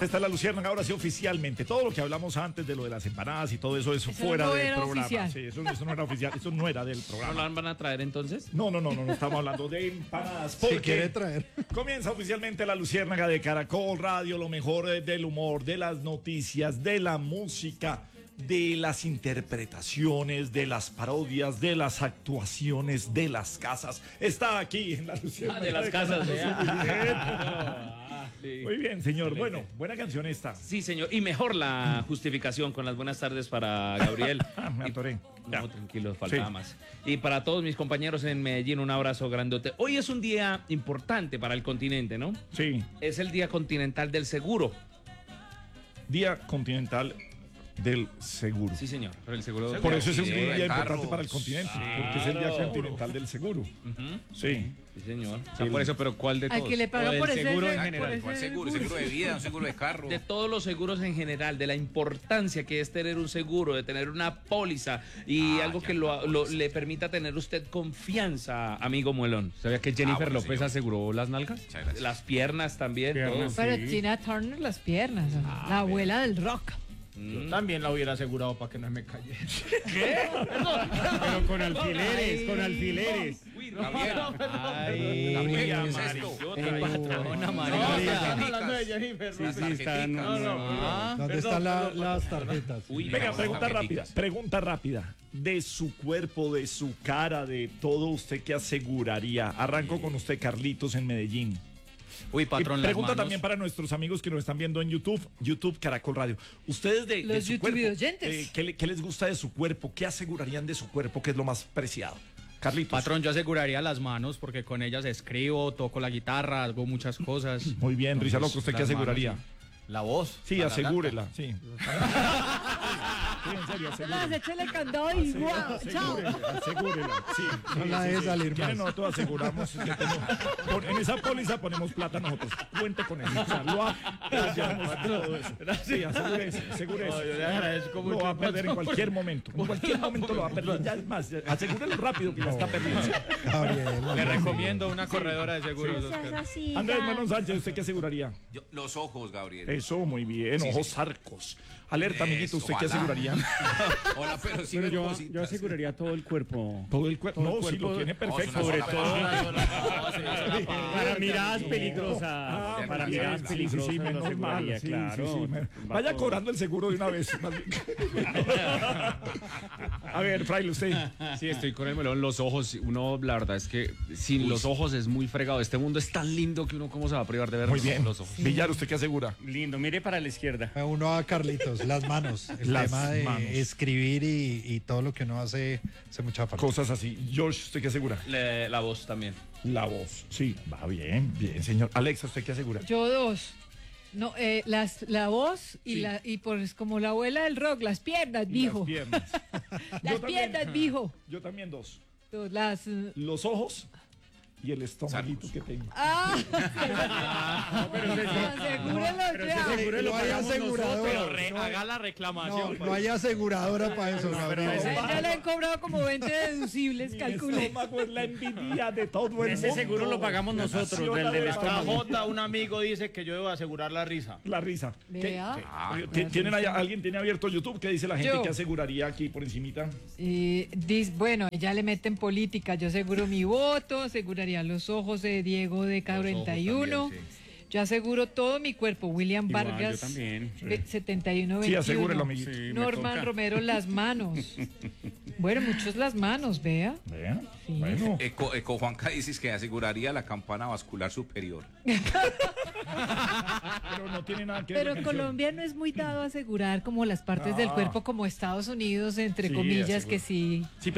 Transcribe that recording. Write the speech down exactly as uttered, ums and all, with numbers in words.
Esta es la Luciérnaga, ahora sí oficialmente. Todo lo que hablamos antes de lo de las empanadas y todo eso, eso, Eso fuera no del era programa. oficial. Sí, eso, eso no era oficial, eso no era del ¿No programa. la van a traer entonces? No, no, no, no, no estamos hablando de empanadas. Si quiere traer. Comienza oficialmente la Luciérnaga de Caracol Radio, lo mejor del humor, de las noticias, de la música, de las interpretaciones, de las parodias, de las actuaciones, de las casas. Está aquí en la Luciérnaga. Ah, de las casas, Caracol. Muy bien, señor. Bueno, buena canción esta. Sí, señor. Y mejor la justificación con las buenas tardes para Gabriel. Me atoré. No, tranquilo, faltaba Sí. más. Y para todos mis compañeros en Medellín, un abrazo grandote. Hoy es un día importante para el continente, ¿no? Sí, Es el Día Continental del Seguro. Día Continental del Seguro. Sí, señor. Pero el seguro. Por eso es un Sí, día de importante carros. para el continente, Claro. porque es el Día Continental del Seguro. Ujú. Sí. Sí, señor. O sea, por eso, pero ¿cuál de Al todos? que le pagan O del por ese seguro en por general. ese ¿Cuál seguro? curso. ¿Seguro de vida? ¿Un seguro de carro? De todos los seguros en general, de la importancia que es tener un seguro, de tener una póliza y Ah, algo ya, que una lo, lo- póliza. le permita tener usted confianza, amigo Muelón. ¿Sabía que Jennifer Ah, bueno, López señor. aseguró las nalgas? Muchas gracias. Las piernas también, Piernas. todo. Pero Sí. Tina Turner las piernas, la abuela del rock. Yo también la hubiera asegurado para que no me cayera. Pero con alfileres, Ay. con alfileres. Gabriel, Ay, Gabriel, ¿qué es María, esto? Eh, patrona No, María. estamos hablando de Jennifer. Sí, ¿no? sí, están. No, no, Ah. ¿Dónde están la- las tarjetas? Uy, Venga, Digamos, pregunta rápida, tarjeticas. pregunta rápida. De su cuerpo, de su cara, de todo, ¿usted qué aseguraría? Arranco con usted, Carlitos, en Medellín. Uy, Y patrón, las pregunta manos. también para nuestros amigos que nos están viendo en YouTube, YouTube Caracol Radio. Ustedes de, de Los su YouTube cuerpo, oyentes. eh, ¿qué, le- qué les gusta de su cuerpo? ¿Qué asegurarían de su cuerpo? ¿Qué es lo más preciado? Carlitos. Patrón, yo aseguraría las manos porque con ellas escribo, toco la guitarra, hago muchas cosas. Muy bien, Risa Loco, ¿usted qué Las manos, aseguraría? La voz. Sí, la asegúrela, sí. Sí, en serio, Las asegúrela. échale candado y guau, chao. Asegúrela, asegúrela, sí. No la deje salir ¿Quiere? más. Nosotros aseguramos que tenemos- pon- en esa póliza ponemos plata nosotros. Cuente con eso. O sea, lo apoyamos todo eso. Sí, asegúrese, asegúrese. No, yo le agradezco Lo mucho, va a perder en cualquier momento. En cualquier momento lo va a perder. Ya es más, asegúrelo rápido que ya está perdiendo. Gabriel, Le recomiendo una corredora de seguros. No seas Oscar. así. Andrés ya. Manon Sánchez, ¿usted qué aseguraría? Yo- los ojos, Gabriel. Eso, muy bien. Sí, Ojos sí. arcos. Alerta, amiguito, Eso, ¿usted qué ojalá. aseguraría? Hola, pero sí Pero ven yo, cositas. yo aseguraría todo el cuerpo. Todo el cuerpo. Todo el No, sí cuerpo. lo tiene perfecto. No, Sobre es una todo. sola Para miradas peligrosas. Ah, para bien, miradas sí, peligrosas. sí, sí, lo menos mal, aseguraría, sí, claro. sí, sí, me- Va Vaya todo. cobrando el seguro de una vez. más bien. A ver, Fraile, usted. Sí, estoy con el melón. Los ojos, uno, la verdad es que sin los ojos es muy fregado. Este mundo es tan lindo que uno, ¿cómo se va a privar de ver Muy bien. los ojos? Villar, ¿usted qué asegura? Lindo, mire para la izquierda. A uno a Carlitos, las manos. El Las tema de manos. escribir y, y todo lo que uno hace, hace mucha falta. Cosas así. George, ¿usted qué asegura? Le- la voz también. La voz. Sí, va bien, bien, señor. Alexa, ¿usted qué asegura? Yo dos. No, eh, las, la voz y Sí. la y pues como la abuela del rock, las piernas, mijo. Las piernas. Las Yo también. piernas, mijo. Yo también dos. Dos, Las eh, Los ojos y el estomaguito que tengo. ah, asegúrenlo ya. seguro lo No hay pagamos aseguradora. Pero re- No hay- haga la No, reclamación. no hay aseguradora para eso, Gabriel. A él ya le han cobrado como veinte deducibles, Mi calcule. estómago es la envidia de todo el Ese mundo. seguro lo pagamos nosotros, Naciona del del de estómago. J, un amigo dice que yo debo asegurar la risa. La risa. ¿Qué- Vea. qué- Ah, ¿Ti- ¿Tienen allá- ¿Alguien tiene abierto YouTube? ¿Qué dice la gente Yo. que aseguraría aquí por encimita? Eh, dis- bueno, ya le meten política. Yo aseguro mi voto, aseguraría los ojos de Diego de K cuarenta y uno. también, Yo aseguro todo mi cuerpo. William Igual, Vargas, yo también, sí. ve- setenta y uno Sí, veintiuno. asegúrelo, amiguito. Sí, me Norman toca. Romero, las manos. Bueno, muchos las manos, vea. Vea. Sí. Bueno. Eco, Eco Juanca dices que aseguraría la campana vascular superior. Pero no tiene nada que ver. Pero la canción. Colombia no es muy dado a asegurar como las partes del cuerpo como Estados Unidos, entre Sí, comillas, aseguro. que sí. Sí,